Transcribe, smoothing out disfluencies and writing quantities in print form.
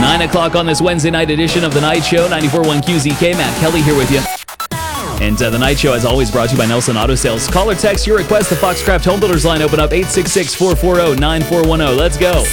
9 o'clock on this Wednesday night edition of The Night Show. 94.1 QZK, Matt Kelly here with you. And The Night Show, as always, brought to you by Nelson Auto Sales. Call or text your request. The Foxcraft Home Builders line open up 866-440-9410. Let's go.